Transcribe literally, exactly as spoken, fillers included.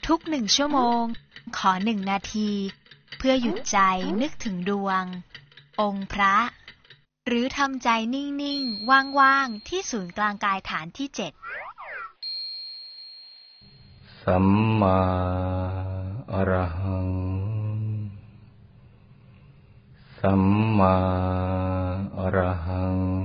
ทุกหนึ่งชั่วโมงขอหนึ่งนาทีเพื่อหยุดใจนึกถึงดวงองค์พระหรือทำใจนิ่งๆว่างๆที่ศูนย์กลางกายฐานที่เจ็ดสัมมาอรหังสัมมาอรหัง